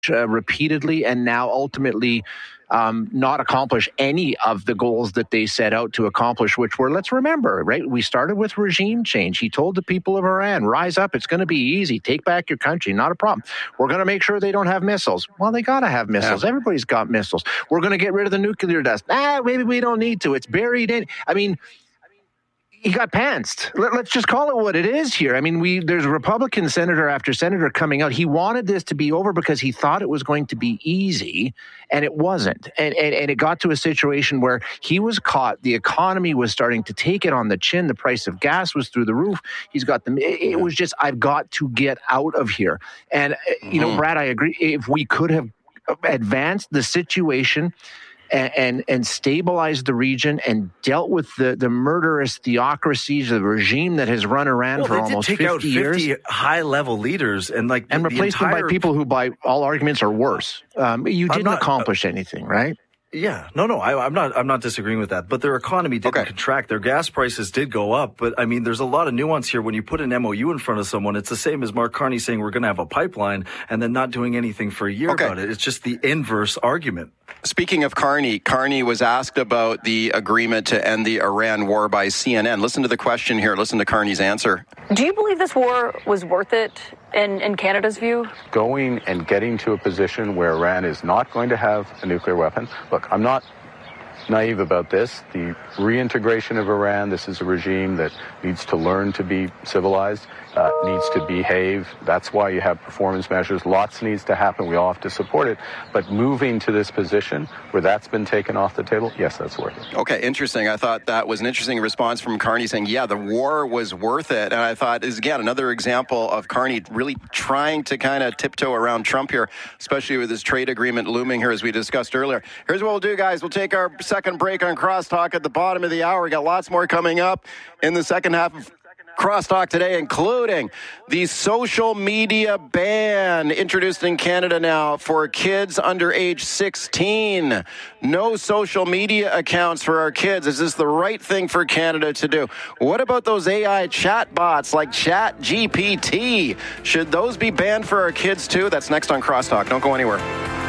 repeatedly and now ultimately not accomplish any of the goals that they set out to accomplish, which were, let's remember, right? We started with regime change. He told the people of Iran, rise up. It's going to be easy. Take back your country. Not a problem. We're going to make sure they don't have missiles. Well, they got to have missiles. Yeah. Everybody's got missiles. We're going to get rid of the nuclear dust. Maybe we don't need to. It's buried in. I mean, he got pantsed. Let's just call it what it is here. I mean, there's Republican senator after senator coming out. He wanted this to be over because he thought it was going to be easy, and it wasn't. And it got to a situation where he was caught. The economy was starting to take it on the chin. The price of gas was through the roof. He's got them. It was just, I've got to get out of here. And, Brad, I agree. If we could have advanced the situation and stabilized the region and dealt with the murderous theocracies, the regime that has run Iran for almost 50 years. 50 high-level leaders and replace them by people who, by all arguments, are worse. You didn't accomplish anything, right? Yeah, no, I'm not disagreeing with that. But their economy didn't contract. Their gas prices did go up. But I mean, there's a lot of nuance here. When you put an MOU in front of someone, it's the same as Mark Carney saying we're going to have a pipeline and then not doing anything for a year about it. It's just the inverse argument. Speaking of Carney was asked about the agreement to end the Iran war by CNN. Listen to the question here. Listen to Carney's answer. Do you believe this war was worth it in Canada's view? Going and getting to a position where Iran is not going to have a nuclear weapon. Look, I'm not naive about this. The reintegration of Iran, this is a regime that needs to learn to be civilized, needs to behave. That's why you have performance measures. Lots needs to happen. We all have to support it. But moving to this position where that's been taken off the table, yes, that's worth it. Okay, interesting. I thought that was an interesting response from Carney saying, yeah, the war was worth it. And I thought, is again, another example of Carney really trying to kind of tiptoe around Trump here, especially with his trade agreement looming here, as we discussed earlier. Here's what we'll do, guys. We'll take our second break on Crosstalk at the bottom of the hour. We got lots more coming up in the second half of Crosstalk today, including the social media ban introduced in Canada now for kids under age 16. No social media accounts for our kids. Is this the right thing for Canada to do? What about those AI chatbots like ChatGPT? Should those be banned for our kids too? That's next on Crosstalk. Don't go anywhere.